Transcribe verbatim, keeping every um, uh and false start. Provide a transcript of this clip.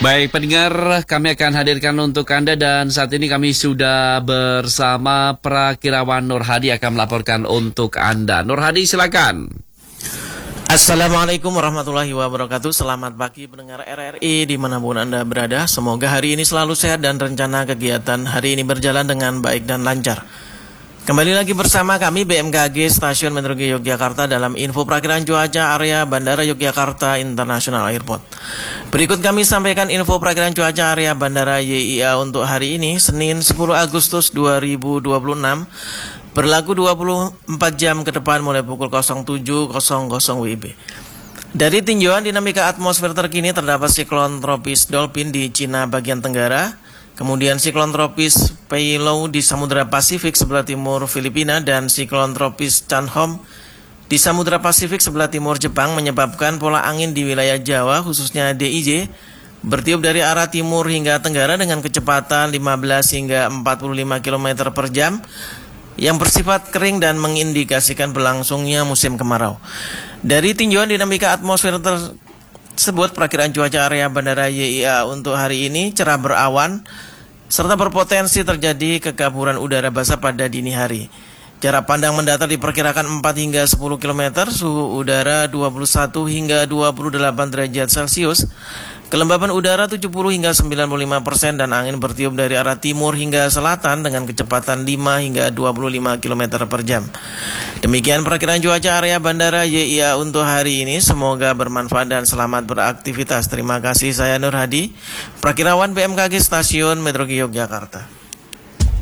Baik pendengar, kami akan hadirkan untuk Anda dan saat ini kami sudah bersama Prakirawan Nur Hadi akan melaporkan untuk Anda. Nur Hadi silakan. Assalamualaikum warahmatullahi wabarakatuh. Selamat pagi pendengar R R I dimanapun Anda berada. Semoga hari ini selalu sehat dan rencana kegiatan hari ini berjalan dengan baik dan lancar. Kembali lagi bersama kami B M K G Stasiun Meteorologi Yogyakarta dalam info perakiraan cuaca area Bandara Yogyakarta International Airport. Berikut kami sampaikan info perakiraan cuaca area Bandara Y I A untuk hari ini, Senin sepuluh Agustus dua ribu dua puluh enam, berlaku dua puluh empat jam ke depan mulai pukul nol tujuh nol nol W I B. Dari tinjauan dinamika atmosfer terkini terdapat siklon tropis Dolphin di Cina bagian tenggara. Kemudian siklon tropis Peilau di Samudra Pasifik sebelah timur Filipina dan siklon tropis Chanhom di Samudra Pasifik sebelah timur Jepang menyebabkan pola angin di wilayah Jawa khususnya D I J bertiup dari arah timur hingga tenggara dengan kecepatan lima belas hingga empat puluh lima kilometer per jam yang bersifat kering dan mengindikasikan berlangsungnya musim kemarau. Dari tinjauan dinamika atmosfer tersebut, perakiraan cuaca area Bandara Y I A untuk hari ini cerah berawan serta berpotensi terjadi kekaburan udara basah pada dini hari. Jarak pandang mendatar diperkirakan empat hingga sepuluh kilometer, suhu udara dua puluh satu hingga dua puluh delapan derajat Celcius, kelembaban udara tujuh puluh hingga sembilan puluh lima persen dan angin bertiup dari arah timur hingga selatan dengan kecepatan lima hingga dua puluh lima kilometer per jam. Demikian perakiraan cuaca area Bandara Y I A untuk hari ini. Semoga bermanfaat dan selamat beraktivitas. Terima kasih, saya Nur Hadi, Prakirawan B M K G Stasiun Meteorologi Yogyakarta.